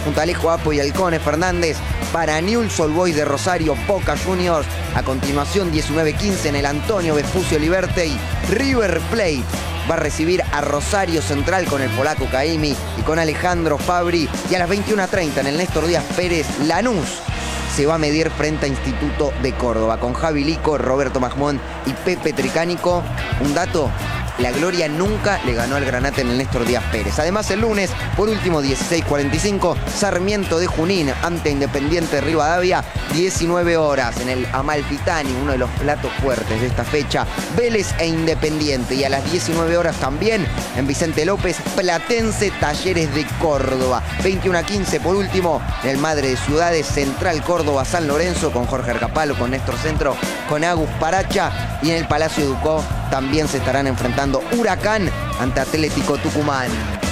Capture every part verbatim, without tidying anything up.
junto a Alejo Apo y Halcone Fernández para Newell's Old Boys de Rosario, Boca Juniors. A continuación, diecinueve quince en el Antonio Vespucio Libertad. River Plate va a recibir a Rosario Central con el polaco Caimi y con Alejandro Fabri. Y a las veintiuna treinta en el Néstor Díaz Pérez, Lanús se va a medir frente a Instituto de Córdoba con Javi Lico, Roberto Magmón y Pepe Tricánico. Un dato: la Gloria nunca le ganó al Granate en el Néstor Díaz Pérez. Además, el lunes, por último, dieciséis cuarenta y cinco, Sarmiento de Junín ante Independiente de Rivadavia, diecinueve horas en el Amalfitani, uno de los platos fuertes de esta fecha, Vélez e Independiente. Y a las diecinueve horas también, en Vicente López, Platense Talleres de Córdoba. veintiuna quince, por último, en el Madre de Ciudades, Central Córdoba San Lorenzo, con Jorge Arcapalo, con Néstor Centro, con Agus Paracha. Y en el Palacio Ducó también se estarán enfrentando Huracán ante Atlético Tucumán.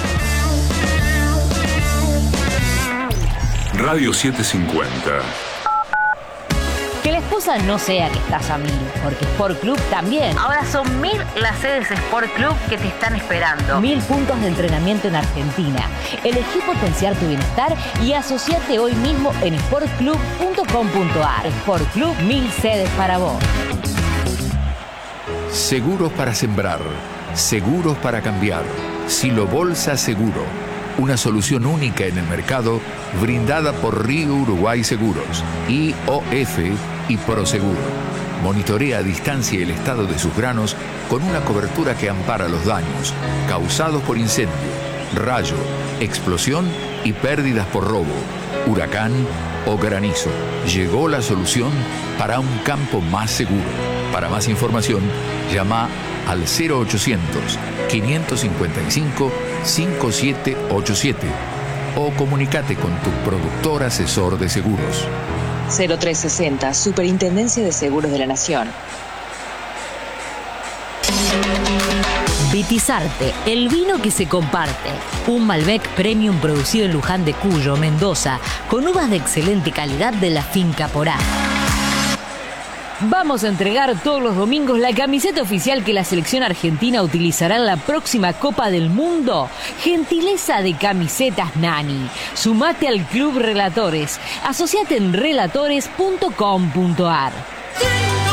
Radio setecientos cincuenta. Que la excusa no sea que estás a mil, porque Sport Club también. Ahora son mil las sedes Sport Club que te están esperando. Mil puntos de entrenamiento en Argentina. Elegí potenciar tu bienestar y asociate hoy mismo en sport club punto com punto a r. Sport Club, mil sedes para vos. Seguros para sembrar, seguros para cambiar. Silo Bolsa Seguro, una solución única en el mercado brindada por Río Uruguay Seguros, I O F y Proseguro. Monitorea a distancia el estado de sus granos con una cobertura que ampara los daños causados por incendio, rayo, explosión y pérdidas por robo, huracán o granizo. Llegó la solución para un campo más seguro. Para más información, llama al cero ochocientos, quinientos cincuenta y cinco, cincuenta y siete ochenta y siete o comunícate con tu productor asesor de seguros. cero tres sesenta, Superintendencia de Seguros de la Nación. Vitizarte, el vino que se comparte. Un Malbec Premium producido en Luján de Cuyo, Mendoza, con uvas de excelente calidad de la finca Porá. Vamos a entregar todos los domingos la camiseta oficial que la selección argentina utilizará en la próxima Copa del Mundo. Gentileza de Camisetas Nani. Sumate al Club Relatores. Asociate en relatores punto com punto a r.